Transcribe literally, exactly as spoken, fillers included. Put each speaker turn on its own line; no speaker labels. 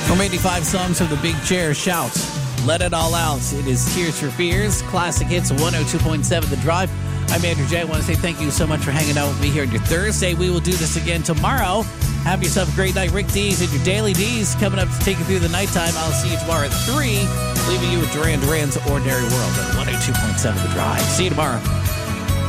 From eighty-five songs from the Big Chair, Shout, Let It All Out. It is Tears for Fears, classic hits, one oh two point seven The Drive. I'm Andrew J. I want to say thank you so much for hanging out with me here on your Thursday. We will do this again tomorrow. Have yourself a great night. Rick D's and your Daily D's coming up to take you through the nighttime. I'll see you tomorrow at three, leaving you with Duran Duran's Ordinary World at one oh two point seven The Drive. See you tomorrow.